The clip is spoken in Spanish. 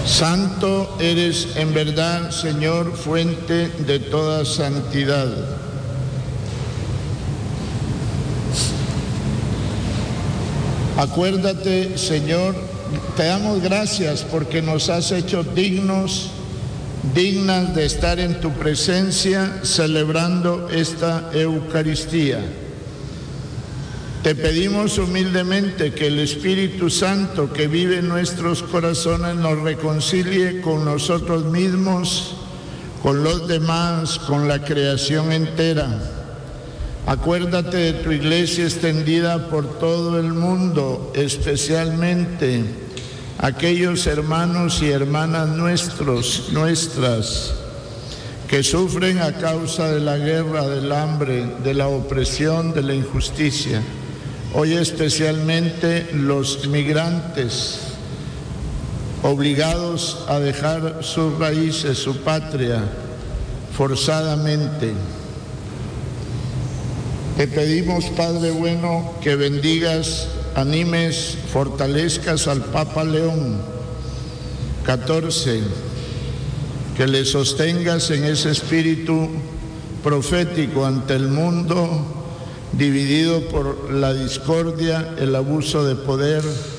Santo eres en verdad, Señor, fuente de toda santidad. Acuérdate, Señor, te damos gracias porque nos has hecho dignas de estar en tu presencia celebrando esta Eucaristía. Te pedimos humildemente que el Espíritu Santo que vive en nuestros corazones nos reconcilie con nosotros mismos, con los demás, con la creación entera. Acuérdate de tu iglesia extendida por todo el mundo, especialmente aquellos hermanos y hermanas nuestras que sufren a causa de la guerra, del hambre, de la opresión, de la injusticia. Hoy especialmente los migrantes obligados a dejar sus raíces, su patria, forzadamente. Te pedimos, Padre bueno, que bendigas, animes, fortalezcas al Papa León XIV, que le sostengas en ese espíritu profético ante el mundo, dividido por la discordia, el abuso de poder,